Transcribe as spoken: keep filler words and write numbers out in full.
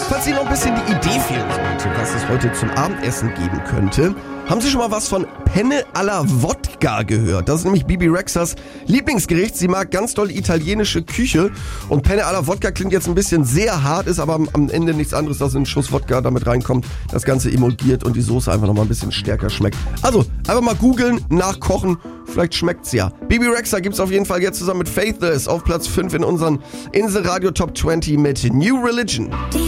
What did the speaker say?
Falls Ihnen noch ein bisschen die Idee fehlen sollte, was es heute zum Abendessen geben könnte, haben Sie schon mal was von Penne alla Vodka gehört? Das ist nämlich Bibi Rexhas Lieblingsgericht. Sie mag ganz doll italienische Küche und Penne alla Vodka klingt jetzt ein bisschen sehr hart, ist aber am Ende nichts anderes, dass ein Schuss Wodka damit reinkommt, das Ganze emulgiert und die Soße einfach nochmal ein bisschen stärker schmeckt. Also, einfach mal googeln, nachkochen, vielleicht schmeckt's ja. Bibi Rexha gibt's auf jeden Fall jetzt zusammen mit Faithless auf Platz fünf in unseren Insel Radio Top zwanzig mit New Religion. Die